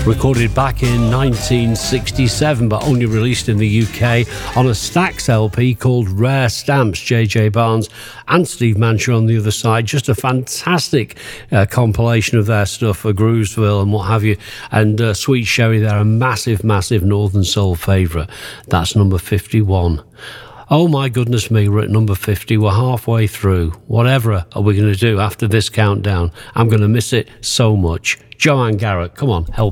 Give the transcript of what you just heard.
recorded back in 1967 but only released in the UK on a Stax LP called Rare Stamps. JJ Barnes and Steve Mancher on the other side. Just a fantastic compilation of their stuff for Groovesville and what have you. And Sweet Sherry, they're a massive Northern Soul favourite. That's number 51. Oh my goodness me, we're at number 50. We're halfway through. Whatever are we going to do after this countdown? I'm going to miss it so much. Joanne Garrett, come on, help